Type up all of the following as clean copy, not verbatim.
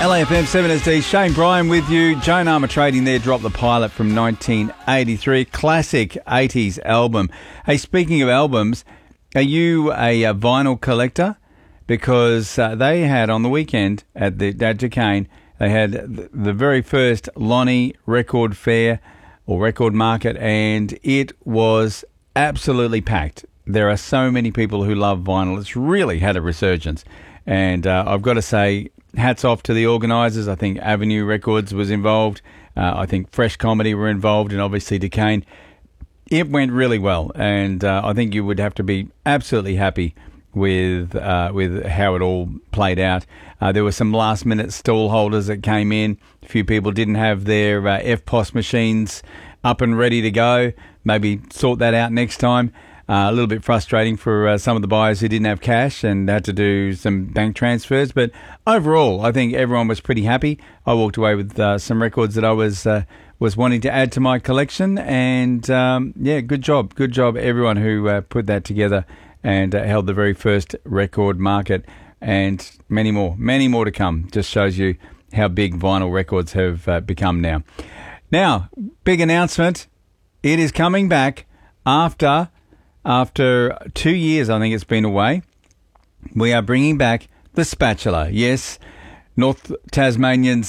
LAFM 7SD, Shane Bryan with you. Joan Armour Trading there dropped the Pilot from 1983. Classic 80s album. Hey, speaking of albums, are you a vinyl collector? Because they had on the weekend at Duquesne, they had the very first Lonnie Record Fair or Record Market, and it was absolutely packed. There are so many people who love vinyl. It's really had a resurgence. And I've got to say, hats off to the organisers. I think Avenue Records was involved. I think Fresh Comedy were involved, and obviously Duquesne. It went really well, and I think you would have to be absolutely happy with how it all played out. There were some last-minute stall holders that came in. A few people didn't have their FPOS machines up and ready to go. Maybe sort that out next time. A little bit frustrating for some of the buyers who didn't have cash and had to do some bank transfers. But overall, I think everyone was pretty happy. I walked away with some records that I was wanting to add to my collection. And, good job. Good job, everyone who put that together and held the very first record market. And many more to come. Just shows you how big vinyl records have become now. Now, big announcement. It is coming back after 2 years, I think it's been away. We are bringing back The Spatula. Yes, North Tasmanians,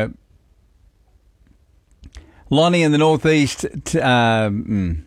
Lonnie in the Northeast, the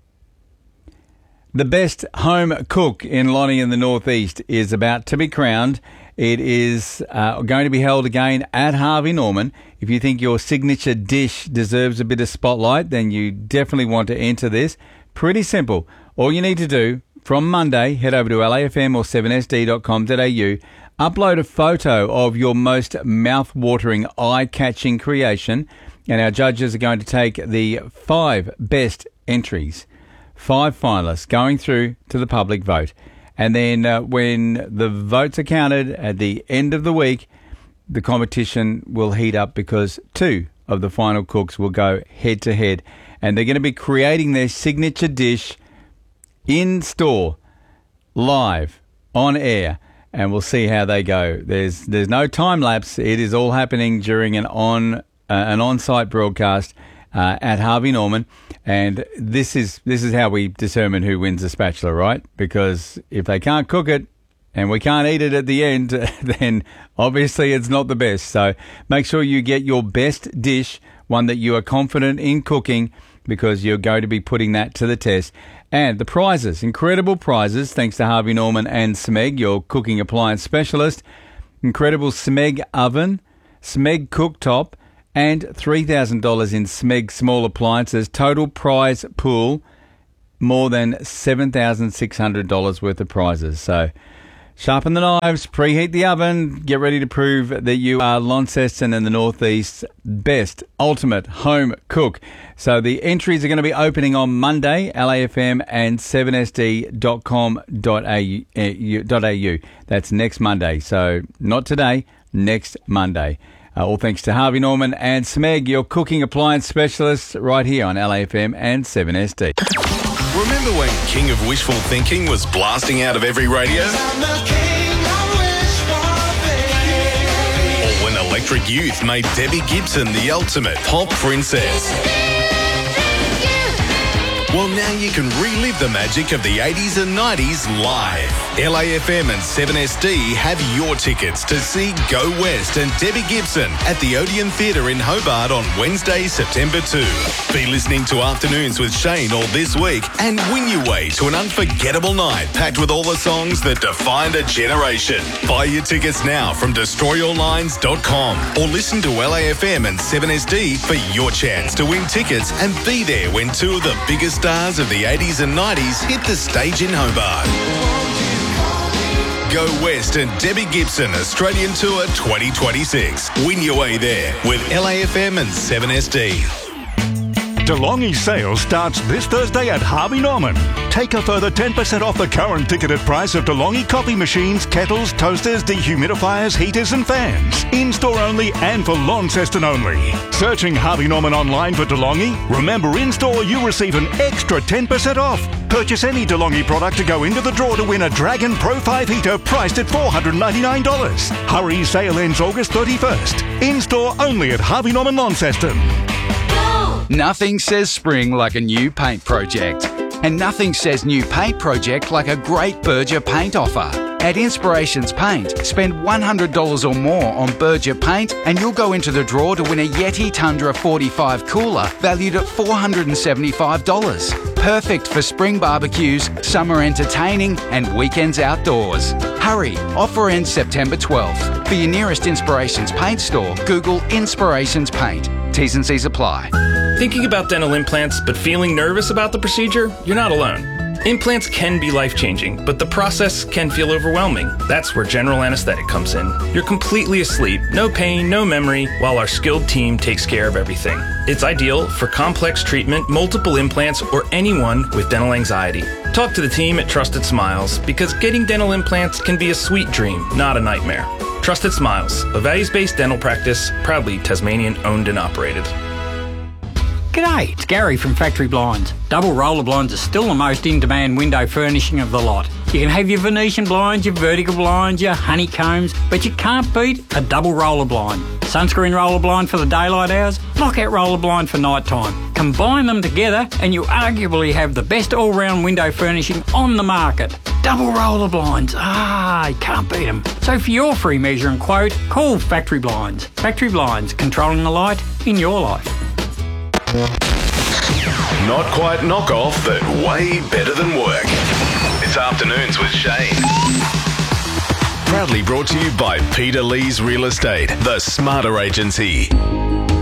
best home cook in Lonnie in the Northeast is about to be crowned. It is going to be held again at Harvey Norman. If you think your signature dish deserves a bit of spotlight, then you definitely want to enter this. Pretty simple. All you need to do, from Monday, head over to LAFM or 7sd.com.au, upload a photo of your most mouth-watering, eye-catching creation, and our judges are going to take the 5 best entries, 5 finalists, going through to the public vote. And then when the votes are counted at the end of the week, the competition will heat up because 2 of the final cooks will go head-to-head, and they're going to be creating their signature dish in store, live, on air, and we'll see how they go. There's no time lapse. It is all happening during an on-site broadcast at Harvey Norman, and this is how we determine who wins the Spatula, right? Because if they can't cook it and we can't eat it at the end, then obviously it's not the best. So make sure you get your best dish, one that you are confident in cooking, because you're going to be putting that to the test. And the prizes, incredible prizes, thanks to Harvey Norman and Smeg, your cooking appliance specialist. Incredible Smeg oven, Smeg cooktop, and $3,000 in Smeg small appliances. Total prize pool, more than $7,600 worth of prizes. So sharpen the knives, preheat the oven, get ready to prove that you are Launceston and the Northeast's best ultimate home cook. So the entries are going to be opening on Monday, LAFM and 7sd.com.au. That's next Monday. So not today, next Monday. All thanks to Harvey Norman and Smeg, your cooking appliance specialists, right here on LAFM and 7SD. Remember when King of Wishful Thinking was blasting out of every radio? Or when Electric Youth made Debbie Gibson the ultimate pop princess? Well, now you can relive the magic of the 80s and 90s live. LAFM and 7SD have your tickets to see Go West and Debbie Gibson at the Odeon Theatre in Hobart on Wednesday, September 2. Be listening to Afternoons with Shane all this week and win your way to an unforgettable night packed with all the songs that defined a generation. Buy your tickets now from destroyyourlines.com or listen to LAFM and 7SD for your chance to win tickets and be there when 2 of the biggest stars of the 80s and 90s hit the stage in Hobart. Go West and Debbie Gibson Australian Tour 2026. Win your way there with LAFM and 7SD. DeLonghi sale starts this Thursday at Harvey Norman. Take a further 10% off the current ticketed price of DeLonghi coffee machines, kettles, toasters, dehumidifiers, heaters and fans. In-store only and for Launceston only. Searching Harvey Norman online for DeLonghi? Remember, in-store you receive an extra 10% off. Purchase any DeLonghi product to go into the draw to win a Dragon Pro 5 heater priced at $499. Hurry, sale ends August 31st. In-store only at Harvey Norman Launceston. Nothing says spring like a new paint project. And nothing says new paint project like a great Berger paint offer. At Inspirations Paint, spend $100 or more on Berger paint and you'll go into the draw to win a Yeti Tundra 45 cooler valued at $475. Perfect for spring barbecues, summer entertaining and weekends outdoors. Hurry, offer ends September 12th. For your nearest Inspirations Paint store, Google Inspirations Paint. T's and C's apply. Thinking about dental implants but feeling nervous about the procedure? You're not alone. Implants can be life-changing, but the process can feel overwhelming. That's where general anesthetic comes in. You're completely asleep, no pain, no memory, while our skilled team takes care of everything. It's ideal for complex treatment, multiple implants, or anyone with dental anxiety. Talk to the team at Trusted Smiles, because getting dental implants can be a sweet dream, not a nightmare. Trusted Smiles, a values-based dental practice, proudly Tasmanian owned and operated. G'day, it's Gary from Factory Blinds. Double roller blinds are still the most in-demand window furnishing of the lot. You can have your Venetian blinds, your vertical blinds, your honeycombs, but you can't beat a double roller blind. Sunscreen roller blind for the daylight hours, lockout roller blind for night time. Combine them together and you arguably have the best all-round window furnishing on the market. Double roller blinds, you can't beat them. So for your free measure and quote, call Factory Blinds. Factory Blinds, controlling the light in your life. Not quite knockoff, but way better than work. It's Afternoons with Shane. Proudly brought to you by Peter Lee's Real Estate, the smarter agency.